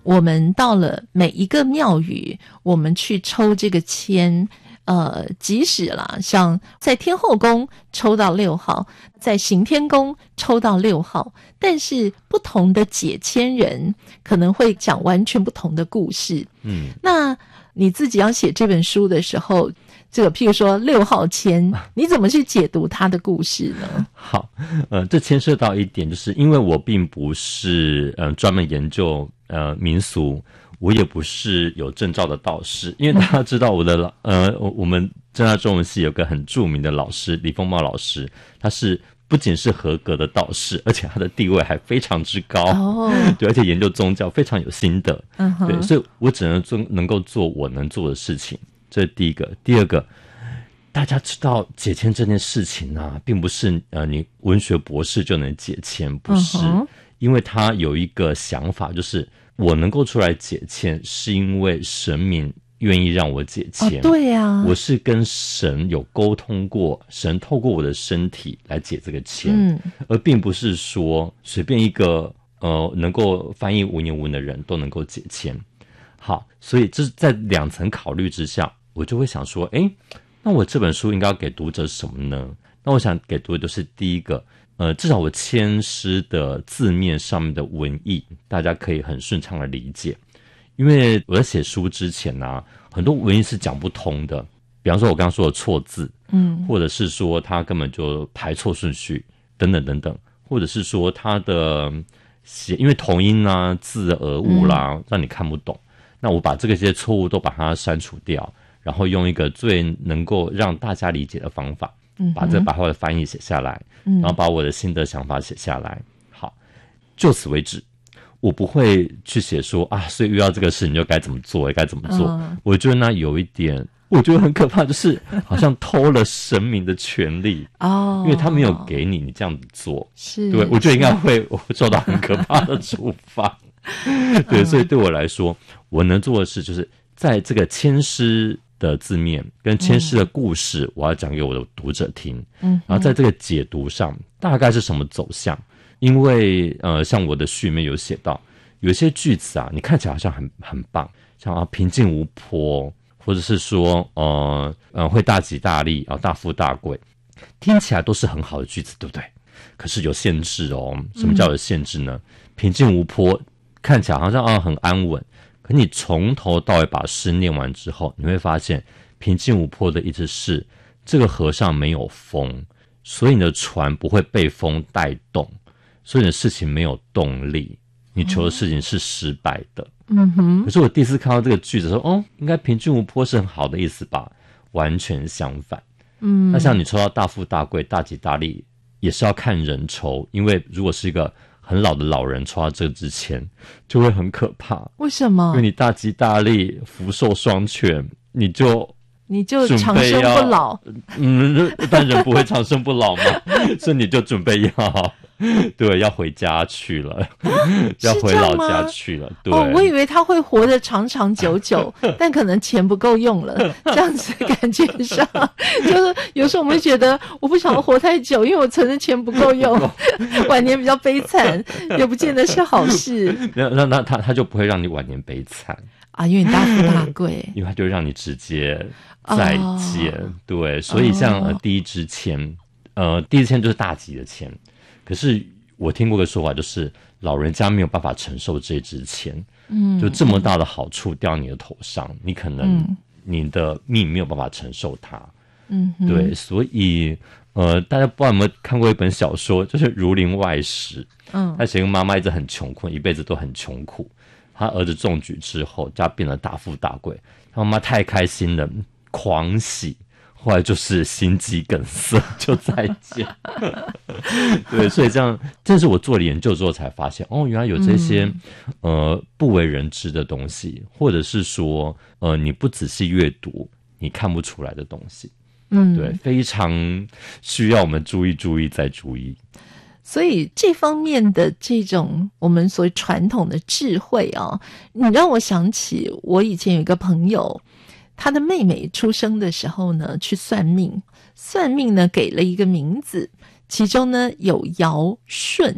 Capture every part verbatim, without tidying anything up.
我们到了每一个庙宇，我们去抽这个签，呃，即使啦，像在天后宫抽到六号，在行天宫抽到六号，但是不同的解签人可能会讲完全不同的故事。嗯，那你自己要写这本书的时候，这个譬如说六号签，你怎么去解读他的故事呢？ 好，呃，这牵涉到一点，就是因为我并不是呃专门研究呃民俗。我也不是有证照的道士，因为大家知道我的呃，我们政大中文系有个很著名的老师李丰茂老师，他是不仅是合格的道士，而且他的地位还非常之高哦，对，而且研究宗教非常有心得，嗯，对，所以我只能做能够做我能做的事情，这是第一个。第二个，大家知道解签这件事情啊，并不是呃你文学博士就能解签，不是，嗯，因为他有一个想法，就是我能够出来解签，是因为神明愿意让我解签。哦，对啊，我是跟神有沟通过，神透过我的身体来解这个签，嗯，而并不是说随便一个呃能够翻译文言文的人都能够解签。好，所以这是在两层考虑之下，我就会想说，诶，那我这本书应该要给读者什么呢？那我想给读者就是第一个。呃，至少我签诗的字面上面的文意，大家可以很顺畅的理解。因为我在写书之前啊，很多文意是讲不通的，比方说我刚刚说的错字，嗯，或者是说他根本就排错顺序，等等等等，或者是说他的写，因为同音啊、字讹误啦，嗯，让你看不懂。那我把这个些错误都把它删除掉，然后用一个最能够让大家理解的方法。把这个白话的翻译写下来，嗯，然后把我的心得想法写下来。好，就此为止。我不会去写说啊，所以遇到这个事你就该怎么做，该怎么做。嗯，我觉得那有一点，我觉得很可怕，就是好像偷了神明的权利哦，因为他没有给你，你这样子做，是，对，我觉得应该会受到很可怕的处罚。对，所以对我来说，我能做的事就是在这个签诗的字面跟签诗的故事，嗯，我要讲给我的读者听，嗯，然后在这个解读上大概是什么走向。因为呃，像我的序里面有写到，有一些句子啊，你看起来好像很很棒，像啊平静无波，或者是说呃呃会大吉大利啊，大富大贵，听起来都是很好的句子，对不对？可是有限制哦。什么叫有限制呢？嗯，平静无波看起来好像啊很安稳，可你从头到尾把诗念完之后，你会发现平静无波的意思是这个河上没有风，所以你的船不会被风带动，所以你的事情没有动力，你求的事情是失败的。嗯哼。可是我第一次看到这个句子说，哦，应该平静无波是很好的意思吧？完全相反。嗯。那像你抽到大富大贵、大吉大利，也是要看人抽，因为如果是一个很老的老人抽到这支签，就会很可怕。 为什么？ 因为你大吉大利、福寿双全，你就你就长生不老。 嗯，但人不会长生不老嘛，所以你就准备要。对，要回家去了，要回老家去了。对， 哦，我以为他会活得长长久久，但可能钱不够用了。这样子感觉上，就是有时候我们会觉得，我不想要活太久，因为我存的钱不够用，晚年比较悲惨，也不见得是好事。 那那那他他就不会让你晚年悲惨啊，因为你大富大贵， 因为他就让你直接再见。哦，对，所以像、呃、第一支签，呃，第一支签就是大吉的签。可是我听过个说法，就是老人家没有办法承受这支签，嗯，就这么大的好处掉你的头上，你可能你的命没有办法承受它，嗯，对，所以呃，大家不知道有没有看过一本小说，就是《儒林外史》，嗯，他写个妈妈一直很穷困，一辈子都很穷苦，他儿子中举之后，家变得大富大贵，他妈妈太开心了，狂喜。后来就是心肌梗塞，就再见。对，所以这样，这是我做了研究之后才发现，哦，原来有这些、嗯、呃不为人知的东西，或者是说呃你不仔细阅读，你看不出来的东西。嗯，对，非常需要我们注意注意再注意。 所以这方面的这种我们所谓传统的智慧啊，你让我想起我以前有一个朋友。他的妹妹出生的时候呢，去算命，算命呢给了一个名字，其中呢有尧舜。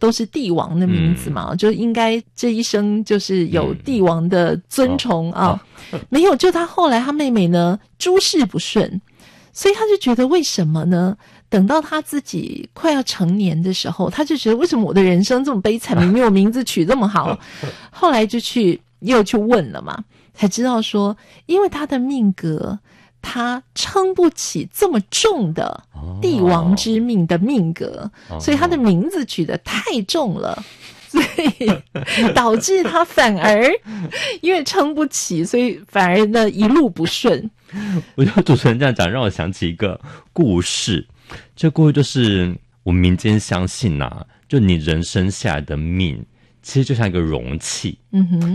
都是帝王的名字嘛，嗯、就应该这一生就是有帝王的尊崇、嗯、啊。哦、没有，就他后来他妹妹呢诸事不顺，所以他就觉得为什么呢？等到他自己快要成年的时候，他就觉得为什么我的人生这么悲惨，明明我名字取这么好。后来就去又去问了嘛，才知道说，因为他的命格，他撑不起这么重的帝王之命的命格，哦、所以他的名字取得太重了。所以导致他反而因为撑不起，所以反而呢一路不顺。 我觉得主持人这样讲，让我想起一个故事。这故事就是我们民间相信啊，就你人生下来的命，其实就像一个容器。嗯哼。